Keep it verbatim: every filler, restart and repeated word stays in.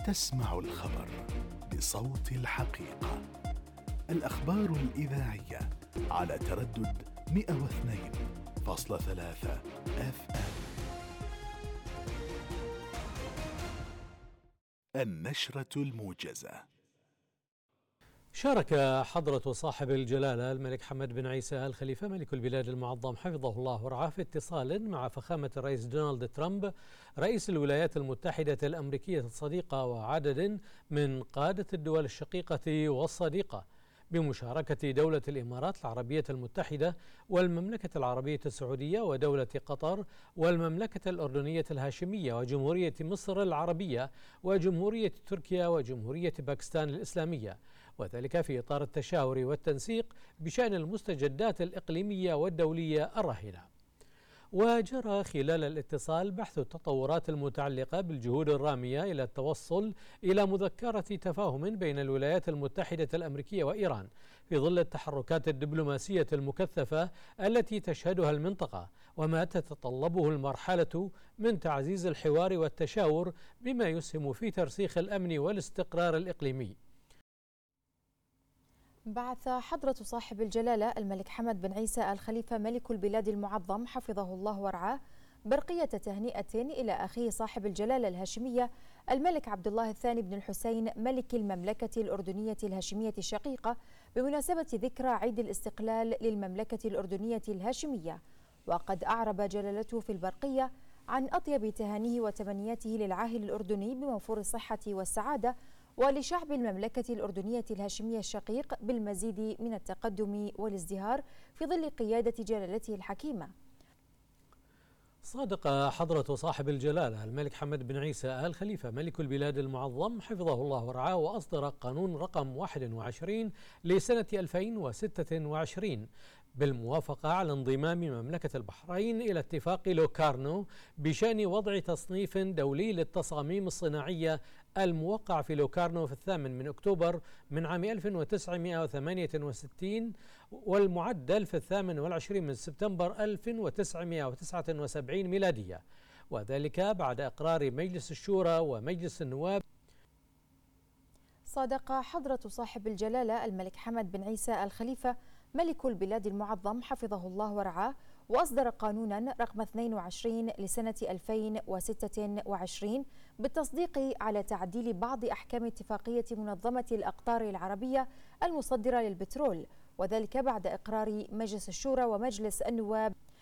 تسمع الخبر بصوت الحقيقة. الأخبار الإذاعية على تردد مئة واثنين فاصلة ثلاثة اف ام. النشرة الموجزة. شارك حضرة صاحب الجلالة الملك حمد بن عيسى آل خليفة ملك البلاد المعظم حفظه الله ورعاه في اتصال مع فخامة الرئيس دونالد ترامب رئيس الولايات المتحدة الأمريكية الصديقة وعدد من قادة الدول الشقيقة والصديقة، بمشاركة دولة الإمارات العربية المتحدة والمملكة العربية السعودية ودولة قطر والمملكة الأردنية الهاشمية وجمهورية مصر العربية وجمهورية تركيا وجمهورية باكستان الإسلامية، وذلك في إطار التشاور والتنسيق بشأن المستجدات الإقليمية والدولية الراهنة. وجرى خلال الاتصال بحث التطورات المتعلقة بالجهود الرامية إلى التوصل إلى مذكرة تفاهم بين الولايات المتحدة الأمريكية وإيران في ظل التحركات الدبلوماسية المكثفة التي تشهدها المنطقة، وما تتطلبه المرحلة من تعزيز الحوار والتشاور بما يسهم في ترسيخ الأمن والاستقرار الإقليمي. بعث حضرة صاحب الجلالة الملك حمد بن عيسى آل خليفة ملك البلاد المعظم حفظه الله ورعاه برقية تهنئة إلى أخيه صاحب الجلالة الهاشمية الملك عبد الله الثاني بن الحسين ملك المملكة الأردنية الهاشمية الشقيقة بمناسبة ذكرى عيد الاستقلال للمملكة الأردنية الهاشمية. وقد أعرب جلالته في البرقية عن أطيب تهانيه وتمنياته للعاهل الأردني بموفور الصحة والسعادة ولشعب المملكة الأردنية الهاشمية الشقيق بالمزيد من التقدم والازدهار في ظل قيادة جلالته الحكيمة. صادق حضرة صاحب الجلالة الملك حمد بن عيسى آل خليفة ملك البلاد المعظم حفظه الله ورعاه وأصدر قانون رقم واحد وعشرين لسنة ألفين وستة وعشرين بالموافقة على انضمام مملكة البحرين إلى اتفاق لوكارنو بشأن وضع تصنيف دولي للتصاميم الصناعية الموقع في لوكارنو في الثامن من أكتوبر من عام ألف وتسعمئة وثمانية وستين والمعدل في الثامن والعشرين من سبتمبر ألف وتسعمئة وتسعة وسبعين ميلادية، وذلك بعد إقرار مجلس الشورى ومجلس النواب. صادق حضرة صاحب الجلالة الملك حمد بن عيسى آل خليفة ملك البلاد المعظم حفظه الله ورعاه وأصدر قانونا رقم اثنين وعشرين لسنة ألفين وستة وعشرين بالتصديق على تعديل بعض أحكام اتفاقية منظمة الأقطار العربية المصدرة للبترول، وذلك بعد إقرار مجلس الشورى ومجلس النواب